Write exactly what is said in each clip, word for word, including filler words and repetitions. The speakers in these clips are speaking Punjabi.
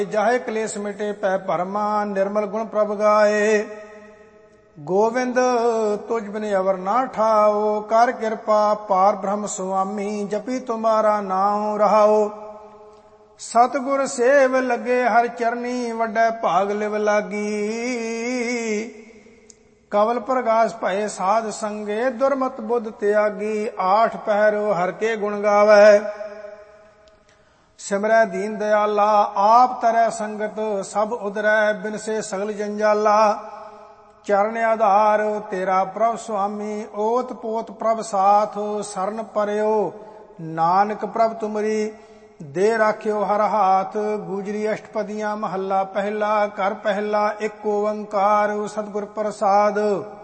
ਜਾਹੇ ਕਲੇਸ਼ ਮਿਟੇ ਪੈ ਭਰਮਾ ਨਿਰਮਲ ਗੁਣ ਪ੍ਰਭ ਗਾਏ। ਗੋਵਿੰਦ ਤੁਝ ਬਿਨ ਅਵਰ ਨਾ ਠਾਓ ਕਰ ਕਿਰਪਾ ਪਾਰ ਬ੍ਰਹਮ ਸੁਆਮੀ ਜਪੀ ਤੁਮਾਰਾ ਨਾਮ ਰਹਾਓ। ਸਤਿਗੁਰ ਸੇਵ ਲੱਗੇ ਹਰ ਚਰਨੀ ਵੱਡਾ ਭਾਗ ਲਿਵ ਲਾਗੀ। ਕਵਲ ਪ੍ਰਗਾਸ ਭਏ ਸਾਧ ਸੰਗੇ ਦੁਰਮਤ ਬੁੱਧ ਤਿਆਗੀ। ਆਠ ਪਹਿਰੋ ਹਰ ਕੇ ਗੁਣ ਗਾਵੈ ਸਿਮਰੈ ਦੀਨ ਦਿਆਲਾ। ਆਪ ਤਰੈ ਸੰਗਤ ਸਭ ਉਦਰੈ ਬਿਨਸੇ ਸਗਲ ਜੰਜਾਲਾ। ਚਰਨ ਆਧਾਰ ਤੇਰਾ ਪ੍ਰਭ ਸੁਆਮੀ ਓਤ ਪੋਤ ਪ੍ਰਭ ਸਾਥ। ਸਰਨ ਪਰਿਓ ਨਾਨਕ ਪ੍ਰਭ ਤੁਮਰੀ ਦੇ ਰਾਖਿਓ ਹਰ ਹਾਥ। ਗੂਜਰੀ ਅਸ਼ਟਪਦੀਆਂ ਮਹੱਲਾ ਪਹਿਲਾ ਘਰ ਪਹਿਲਾ ਇੱਕ ਓੰਕਾਰ ਸਤਿਗੁਰ ਪ੍ਰਸਾਦ।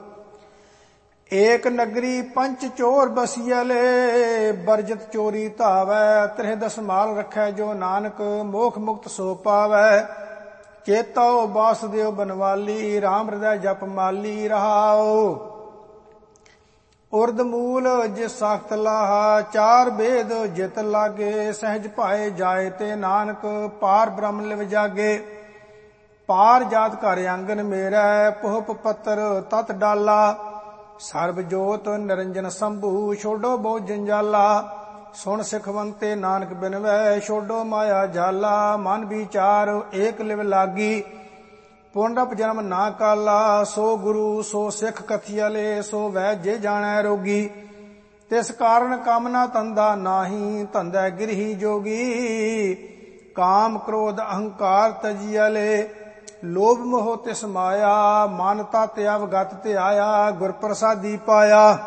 ਏਕ ਨਗਰੀ ਪੰਚ ਚੋਰ ਬਸੀਲੇ ਬਰਜਤ ਚੋਰੀ ਧਾਵੈ। ਤ੍ਰਿਹ ਦਸ ਮਾਲ ਰੱਖੈ ਜੋ ਨਾਨਕ ਮੋਖ ਮੁਕਤ ਸੋ ਪਾਵੈ। ਚੇਤੋ ਬਾਸੁਦੇਵ ਬਨਵਾਲੀ ਰਾਮ ਹਿਰਦੈ ਜਪ ਮਾਲੀ ਰਹਾਓ। ਉਰਦ ਮੂਲ ਜਿਸ ਸਾਖਤ ਲਾਹਾ ਚਾਰ ਬੇਦ ਜਿਤ ਲਾਗੇ। ਸਹਿਜ ਭਾਏ ਜਾਏ ਤੇ ਨਾਨਕ ਪਾਰ ਬ੍ਰਹਮ ਲਿਵ ਜਾਗੇ। ਪਾਰ ਜਾਤ ਘਰ ਆਂਗਨ ਮੇਰਾ ਪੁਹਪ ਪੱਤਰ ਤਤ ਡਾਲਾ। ਸਰਬ ਜੋਤ ਨਿਰੰਜਨ ਸੰਭੂ ਛੋਡੋ ਬਹੁ ਜੰਜਾਲਾ। ਸੁਣ ਸਿਖਵੰਤੇ ਨਾਨਕ ਬਿਨਵੈ ਛੋਡੋ ਮਾਇਆ ਜਾਲਾ। ਮਨ ਵਿਚਾਰ ਏਕ ਲਿਵ ਲਾਗੀ ਪੁਨਰਪ ਜਨਮ ਨਾ ਕਾਲਾ। ਸੋ ਗੁਰੂ ਸੋ ਸਿੱਖ ਕਥਿਆਲੇ ਸੋ ਵੈ ਜੇ ਜਾਣੈ ਰੋਗੀ। ਤਿਸ ਕਾਰਨ ਕਾਮਨਾ ਧੰਦਾ ਨਾਹੀ ਧੰਦਾ ਗਿਰਹੀ ਜੋਗੀ। ਕਾਮ ਕ੍ਰੋਧ ਅਹੰਕਾਰ ਤਜੀਅਲੇ ਲੋਭ ਮੋਹ ਤਿਸ ਮਾਇਆ। ਮਨ ਤਤ ਅਵਗਤ ਤੇ ਆਇਆ ਗੁਰ ਪ੍ਰਸਾਦੀ ਪਾਇਆ।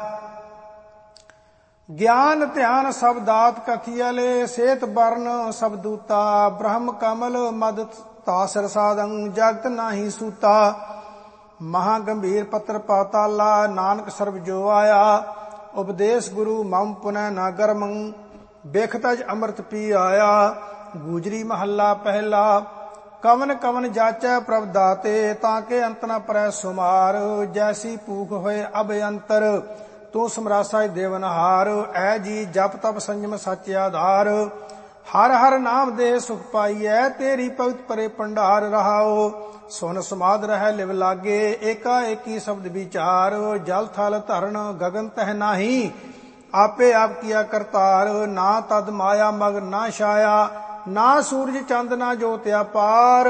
ਗਿਆਨ ਧਿਆਨ ਸਭ ਦਾਤ ਕਥਿਆਲੇ ਸੇਤ ਬਰਨ ਸਭ ਦੂਤਾ। ਬ੍ਰਹਮ ਕਮਲ ਮਦ ਤਾਸਰ ਸਾਧੰ ਜਗਤ ਨਾਹੀ ਸੂਤਾ। ਮਹਾ ਗੰਭੀਰ ਪੱਤਰ ਪਾਤਾਲਾ ਨਾਨਕ ਸਰਬ ਜੋ ਆਇਆ। ਉਪਦੇਸ਼ ਗੁਰੂ ਮਮ ਪੁਨੈ ਨਾ ਗਰਮੰ ਬਿਖ ਤਜ ਅੰਮ੍ਰਿਤ ਪੀ ਆਇਆ। ਗੂਜਰੀ ਮਹੱਲਾ ਪਹਿਲਾ ਕਵਨ ਕਵਨ ਜਾਚੈ ਪ੍ਰਭ ਦਾਤੇ ਤਾਂ ਕੇ ਅੰਤ ਨ ਪਰੈ ਸੁਮਾਰ। ਜੈਸੀ ਭੂਖ ਹੋਏ ਅਭਯੰਤਰ ਤੂੰ ਸਮਰਾਸਾ ਦੇਵਨਹਾਰ। ਐ ਜੀ ਜਪ ਤਪ ਸੰਜਮ ਸੱਚ ਆਧਾਰ। ਹਰ ਹਰ ਨਾਮ ਦੇ ਸੁਖ ਪਾਈਐ ਤੇਰੀ ਭਗਤ ਪਰੇ ਭੰਡਾਰ ਰਹਾਓ। ਸੁਨ ਸਮਾਧ ਰਹਿ ਲਿਵ ਲਾਗੇ ਏਕਾ ਏਕੀ ਸ਼ਬਦ ਵਿਚਾਰ। ਜਲ ਥਲ ਧਰਨ ਗਗਨ ਤਹਿ ਨਾਹੀ ਆਪੇ ਆਪ ਕੀਆ ਕਰਤਾਰ। ਨਾ ਤਦ ਮਾਇਆ ਮਗ ਨਾ ਛਾਇਆ ਨਾ ਸੂਰਜ ਚੰਦ ਨਾ ਜੋਤ ਅਪਾਰ।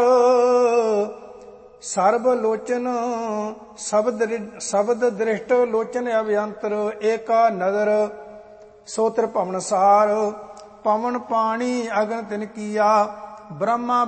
ਸਰਬ ਲੋਚਨ ਸ਼ਬਦ ਸ਼ਬਦ ਦ੍ਰਿਸ਼ਟ ਲੋਚਨ ਅਭਯੰਤਰ। ਏਕਾ ਨਦਰ ਸੋ ਤ੍ਰਿਭਵਨ ਸਾਰ। ਪਵਨ ਪਾਣੀ ਅਗਨ ਤਿਨ ਕੀਆ ਬ੍ਰਹਮਾ